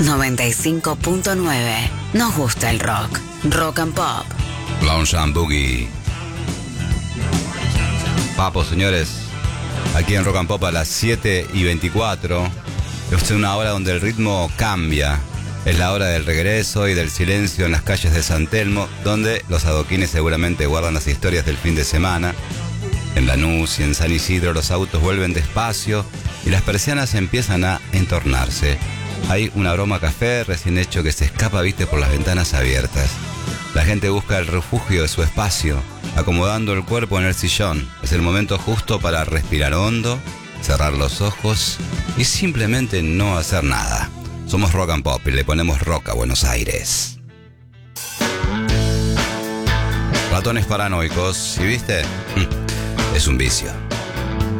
95.9. Nos gusta el rock. Rock and Pop. Lounge and Boogie. Papo, señores. Aquí en Rock and Pop a las 7:24. Es una hora donde el ritmo cambia. Es la hora del regreso y del silencio en las calles de San Telmo, donde los adoquines seguramente guardan las historias del fin de semana. En Lanús y en San Isidro los autos vuelven despacio y las persianas empiezan a entornarse. Hay un aroma a café recién hecho que se escapa, viste, por las ventanas abiertas. La gente busca el refugio de su espacio, acomodando el cuerpo en el sillón. Es el momento justo para respirar hondo, cerrar los ojos y simplemente no hacer nada. Somos Rock and Pop y le ponemos rock a Buenos Aires. Ratones paranoicos, ¿y viste? Es un vicio.